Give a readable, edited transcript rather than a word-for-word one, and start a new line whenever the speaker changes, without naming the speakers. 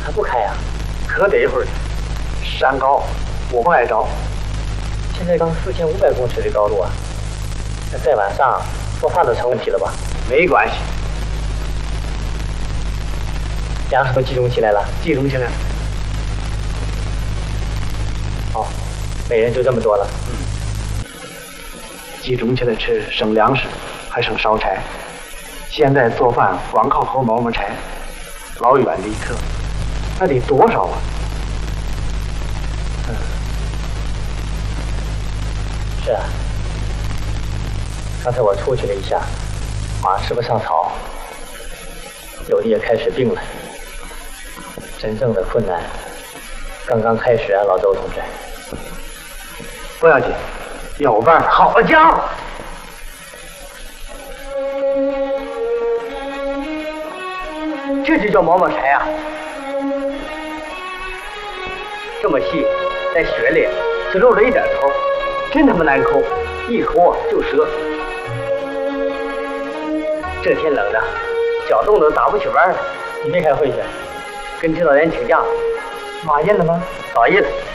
还不开呀？
可得一会儿。山高，我不爱着。
现在刚4500公尺的高度啊，那再往上做饭都成问题了吧？
没关系，
粮食都集中起来了。
集中起来了。
哦，每人就这么多了。
集中起来吃，省粮食，还省烧柴。现在做饭光靠口毛毛柴，老远的一刻，那得多少啊？
是啊，刚才我出去了一下，马吃不上草，有的也开始病了。真正的困难刚刚开始啊，老周同志。
不要紧，有办法。好家伙！这就叫毛毛柴啊！这么细，在雪里只露着一点头，真他妈难抠，一抠就折。这天冷的，脚冻得打不起弯来。
你没开会去？
跟指导员请假。马印了吗？早印了。